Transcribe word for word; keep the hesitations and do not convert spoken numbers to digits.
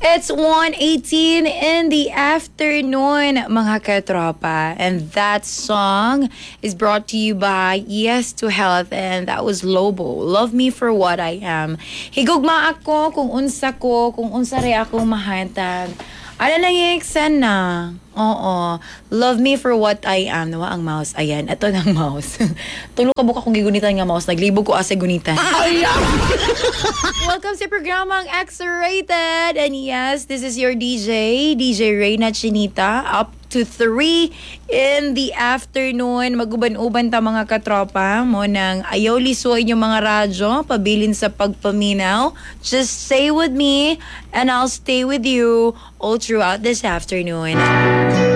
It's one eighteen in the afternoon, mga katropa. And that song is brought to you by Yes to Health, and that was Lobo. Love me for what I am. Higugma ako kung unsa ko, kung unsa rin ako mahatag. Ala lang yung eksan na. Oo. Love me for what I am. Nawa ang mouse. Ayan. Ito na ang mouse. Tulog ka buka kung gigunitan nga mouse. Naglibog ko asa gunitan. Welcome sa programang X-Rated. And yes, this is your D J, D J Reyna Chinita. Up to three in the afternoon. Maguban-uban ta mga katropa. Mo nang ayaw lisuoy yung mga radyo. Pabilin sa pagpaminaw. Just stay with me and I'll stay with you all throughout this afternoon.